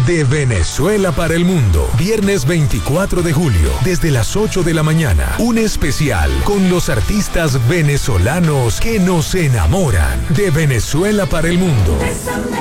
De Venezuela para el mundo. Viernes 24 de julio, desde las 8 de la mañana. Un especial con los artistas venezolanos que nos enamoran. De Venezuela para el mundo.